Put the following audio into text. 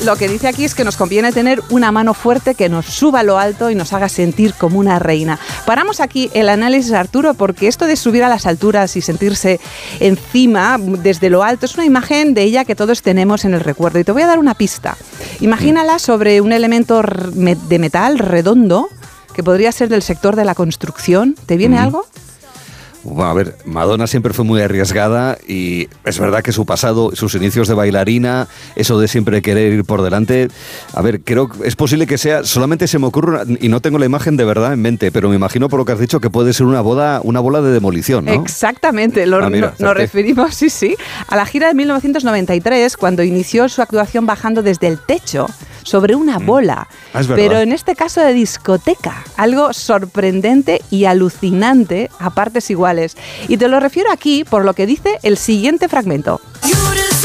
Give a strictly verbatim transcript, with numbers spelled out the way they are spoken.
Lo que dice aquí es que nos conviene tener una mano fuerte que nos suba a lo alto y nos haga sentir como una reina. Paramos aquí el análisis, Arturo, porque esto de subir a las alturas y sentirse encima, desde lo alto, es una imagen de ella que todos tenemos en el recuerdo. Y te voy a dar una pista. Imagínala sobre un elemento de metal redondo que podría ser del sector de la construcción. ¿Te viene mm. algo? Bueno, a ver, Madonna siempre fue muy arriesgada y es verdad que su pasado, sus inicios de bailarina, eso de siempre querer ir por delante, a ver, creo que es posible que sea, solamente se me ocurre, una, y no tengo la imagen de verdad en mente, pero me imagino por lo que has dicho que puede ser una boda, una bola de demolición, ¿no? Exactamente, lo, ah, mira, no, nos referimos, sí, sí, a la gira de mil novecientos noventa y tres, cuando inició su actuación bajando desde el techo sobre una bola, mm. ah, pero en este caso de discoteca, algo sorprendente y alucinante a partes iguales. Y te lo refiero aquí por lo que dice el siguiente fragmento.